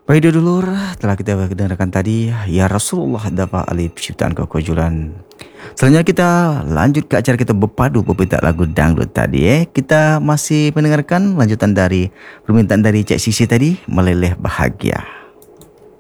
Baik dulur, telah kita dengarkan tadi Ya Rasulullah dapat alih penciptaan kekojulan. Selanjutnya kita lanjut ke acara kita berpadu peminta lagu dangdut tadi. Kita masih mendengarkan lanjutan dari permintaan dari Cik Sisi tadi, Meleleh Bahagia.